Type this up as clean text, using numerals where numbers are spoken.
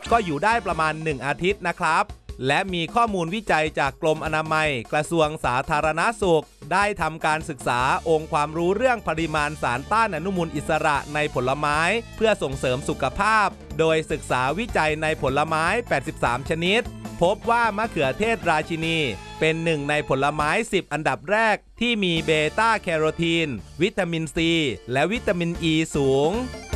ก็อยู่ได้ประมาณ1อาทิตย์นะครับและมีข้อมูลวิจัยจากกรมอนามัยกระทรวงสาธารณสุขได้ทำการศึกษาองค์ความรู้เรื่องปริมาณสารต้านอนุมูลอิสระในผลไม้เพื่อส่งเสริมสุขภาพโดยศึกษาวิจัยในผลไม้83ชนิดพบว่ามะเขือเทศราชินีเป็นหนึ่งในผลไม้10อันดับแรกที่มีเบต้าแคโรทีนวิตามินซีและวิตามินอ e ีสูง